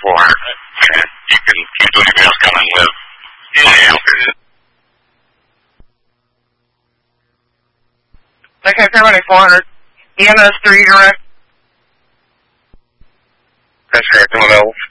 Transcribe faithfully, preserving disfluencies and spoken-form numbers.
four hundred. And you can keep those emails coming with my answers. Okay, Paramedic four hundred. E M S three direct. That's correct, I'm available.